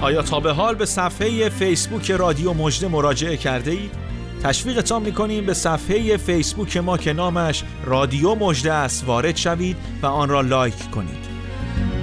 آیا تا به حال به صفحه فیسبوک رادیو مژده مراجعه کرده اید؟ تشویقتان می‌کنیم به صفحه فیسبوک ما که نامش رادیو مژده است وارد شوید و آن را لایک کنید.